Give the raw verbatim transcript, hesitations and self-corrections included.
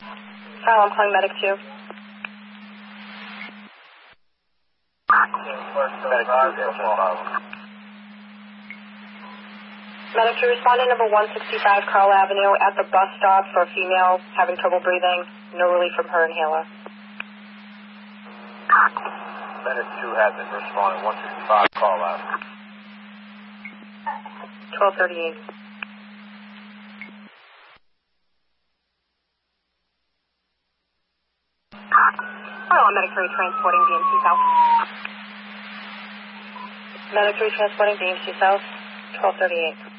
Kyle, I'm calling Medic two. Medic two, responding number one sixty-five Carl Avenue at the bus stop for a female having trouble breathing. No relief from her inhaler. Medic two has it, responding one sixty-five Carl Avenue. twelve thirty-eight. Hello, I'm Medic three transporting D M C South. Medic three transporting D M C South, twelve thirty-eight.